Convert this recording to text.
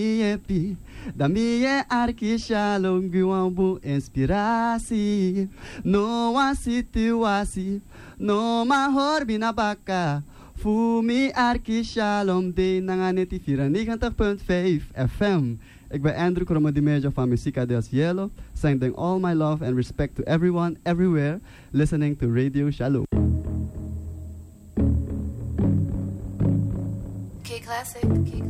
Yepi, da minha arque shalom guambu inspiratie. No one situatie, no mahor binabaka. Fumi arque shalom de nanganeti 94.5 FM. Ik ben Andrew Kromodimejo van Musica del Cielo, sending all my love and respect to everyone, everywhere, listening to Radio Shalom. K Classic.